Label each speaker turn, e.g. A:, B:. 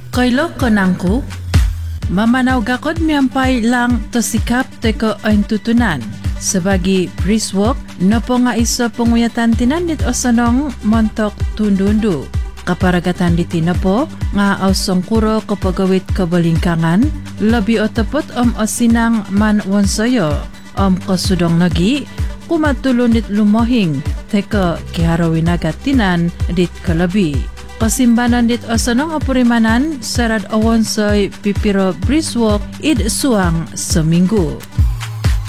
A: Kailo konangku, mamanaw gakod miyampay lang to sikap teko ang tutunan. Sebagai briswalk, nopo nga iso penguyatan tinandit o sanong montok tundundu. Kaparagatan di tinapo nga ausong kuro kapagawit kabalingkangan, labi o tapot o sinang man wonsoyo, kasudong nagi, kumatulon dit lumohing, teko kiharawin agatinan dit kalabi. Kasimbanan dit o sanong apurimanan, sarad awon soy pipiro briswalk id suang seminggu.